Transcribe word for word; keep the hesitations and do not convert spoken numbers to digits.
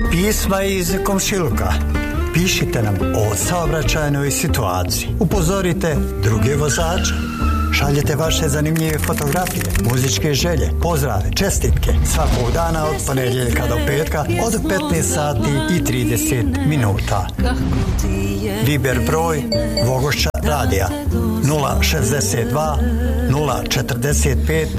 Pisma iz komšiluka. Pišite nam o saobraćajnoj situaciji. Upozorite druge vozače. Šaljete vaše zanimljive fotografije, muzičke želje, pozdrave, čestitke svakog dana od ponedjeljka do petka od petnaest sati i trideset minuta. Viber broj Vogošća radija nula šezdeset dva nula četrdeset pet